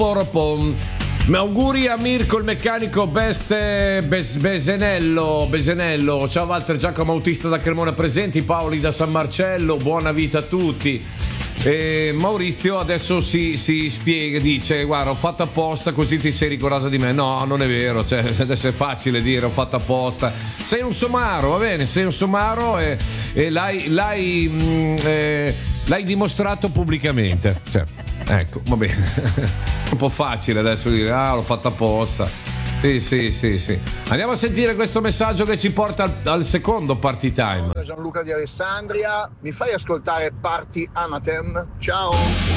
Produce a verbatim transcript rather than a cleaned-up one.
Poropom. Mi auguri a Mirko il meccanico Best Bes, Besenello Besenello. Ciao Walter, Giacomo autista da Cremona presenti, Paoli da San Marcello, buona vita a tutti. E Maurizio adesso si, si spiega, dice guarda ho fatto apposta così ti sei ricordato di me. No, non è vero, cioè, adesso è facile dire ho fatto apposta. Sei un somaro, va bene, sei un somaro e, e l'hai, l'hai, mh, eh, l'hai dimostrato pubblicamente, cioè, ecco, va bene. Un po' facile adesso dire ah l'ho fatto apposta. Sì, sì, sì, sì. Andiamo a sentire questo messaggio che ci porta al, al secondo party time. Gianluca di Alessandria, mi fai ascoltare Party Anatem? Ciao!